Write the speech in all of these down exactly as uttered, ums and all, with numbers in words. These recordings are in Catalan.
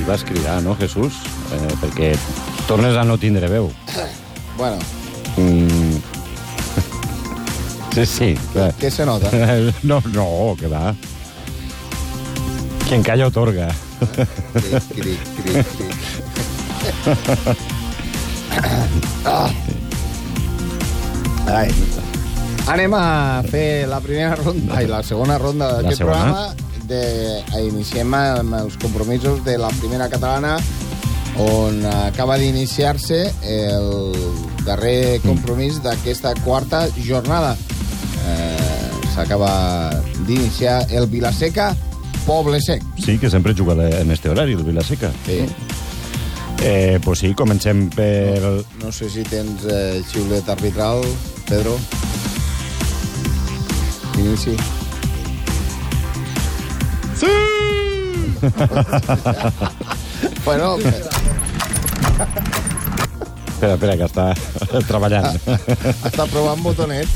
ahir vas cridar, no, Jesús? Eh, perquè tornes a no tindre veu. Bueno. Mm. Sí, sí. Clar. Què se nota? No, no, que va. Quien calla otorga. Cric, cric, cric, cric. Ah. Ai. Anem a fer la primera ronda, ai, la segona ronda d'aquest programa. De, iniciem amb els compromisos de la primera catalana, on acaba d'iniciar-se el darrer compromís d'aquesta quarta jornada. Eh, S'acaba d'iniciar el Vilaseca Poble Sec. Sí, que sempre juga en este horari, el Vilaseca. Sí. Eh, pues sí, comencem per... No, no sé si tens eh, xiulet arbitral, Pedro. Inici. Sí! Bueno... Espera, espera, que està treballant. Està provant botonets.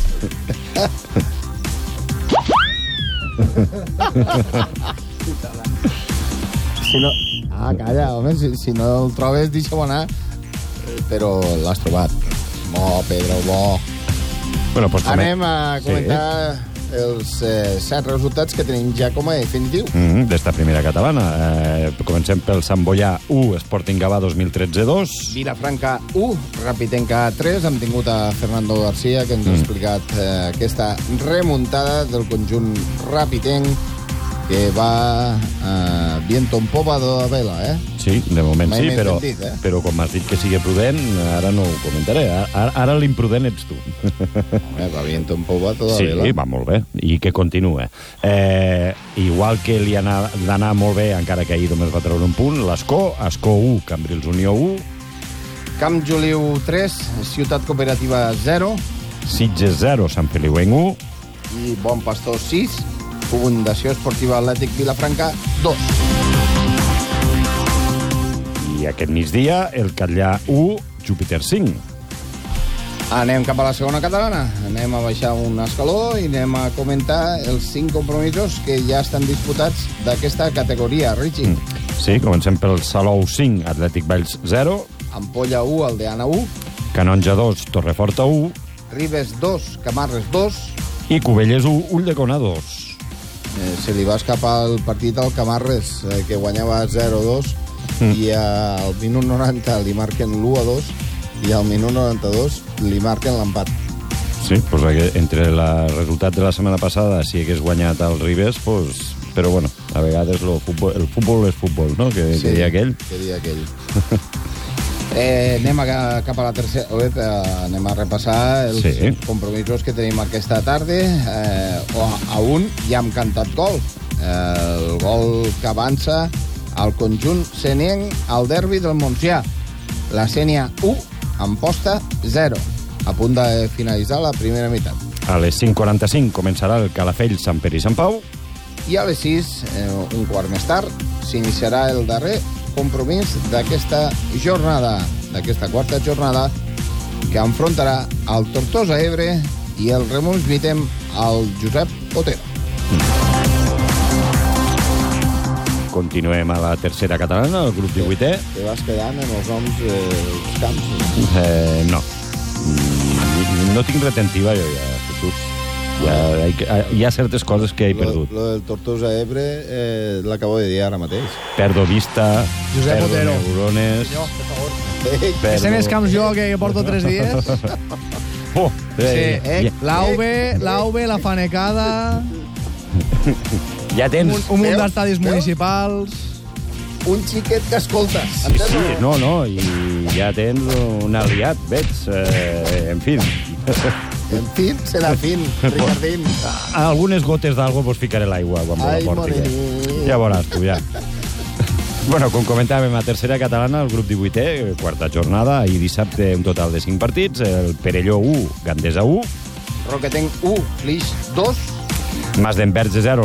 Si no... Ah, calla, home, si, si no el trobes, deixa-ho anar. Però l'has trobat. Bo, Pedro, bo. Bueno, pues Anem a comentar sí. els eh, set resultats que tenim ja com a definitiu. Mm -hmm, d'esta primera catalana. Eh, comencem pel Sant Boià u, Sporting Gavà dos mil tretze dos. Vilafranca u, Rapitenca tres. Hem tingut a Fernando García, que ens ha explicat eh, aquesta remuntada del conjunt rapitenc, que va eh, viento en popa de la vela, eh? Sí, de moment Mai sí, però, sentit, eh? però com m'has dit que sigui prudent, ara no ho comentaré. Ara, ara l'imprudent ets tu. Home, va viento en popa tota Sí, la vela. va molt bé, i que continua. Eh, igual que li ha d'anar molt bé, encara que ahir només va treure un punt, l'Escó, Escó u, Cambrils Unió u. Camp Juliu tres, Ciutat Cooperativa zero. Sitges zero, Sant Feliuenc u. I Bon Pastor sis, Fundació Esportiva Atlètic Vilafranca dos. I aquest migdia, el Catllà u, Júpiter cinc. Anem cap a la segona catalana. Anem a baixar un escaló i anem a comentar els cinc compromisos que ja estan disputats d'aquesta categoria, Richie. Mm. Sí, comencem pel Salou cinc, Atlètic Valls zero. Ampolla u, Aldeana u. Canonja dos, Torreforta u. Ribes dos, Camarres dos. I Cubelles u, Ulldecona dos. Eh, se li va escapar el partit al Camarres, eh, que guanyava zero dos, mm. i al minut noranta li marquen l'u a dos, i al minut noranta-dos li marquen l'empat. Sí, pues entre el resultat de la setmana passada, si hagués guanyat el Ribes, pues, però bueno, a vegades lo futbol, el futbol és futbol, no? Que, sí, que dia aquell. que dia aquell. eh, anem a, cap a la tercera... Eh, anem a repassar els sí. compromisos que tenim aquesta tarda. Eh, a un ja hem cantat gol. Eh, el gol que avança al conjunt senenc al derbi del Montsià. La Sénia u, Amposta zero. A punt de finalitzar la primera meitat. A les cinc quaranta-cinc començarà el Calafell, Sant Pere i Sant Pau. I a les sis, eh, un quart més tard, s'iniciarà el darrer compromís d'aquesta jornada, d'aquesta quarta jornada, que enfrontarà el Tortosa Ebre i el Remus Vitem al Josep Otero. Continuem a la tercera catalana, el grup divuitè. Te vas quedant en els noms dels camps? Eh, no. No tinc retentiva jo ja, Jesús. Ja, hi ha certes coses que he perdut. Lo, lo del Tortosa Ebre eh, l'acabo de dir ara mateix. Perdo vista, Josep perdo Otero. neurones... Senyor, per favor. Eh, Que sé més camps jo, que porto tres dies. Oh, Sí, eh, l'A U B, l'A U B, la Fanecada, ja un, tens... un munt Veus? d'estadis Veus? municipals... un xiquet que escolta. Sí, sí, no, no, i ja tens un aliat, veig, eh, en fi. En fin, serà fin, Ricardín. A algunes gotes d'algo vos ficaré l'aigua quan me Ai, la porti. morení. Ja veuràs tu, ja. Bueno, com comentàvem, a tercera catalana, el grup divuitè, quarta jornada, ahir dissabte un total de cinc partits, el Perelló u, Gandesa u, Roquetenc u, Flix dos, Mas d'Enverge zero,